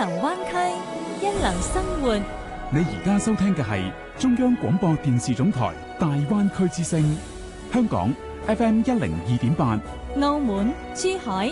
流灣區，一流生活。 你而家收聽嘅係中央廣播電視總台大灣區之聲，香港 FM 102.8， 澳門、珠海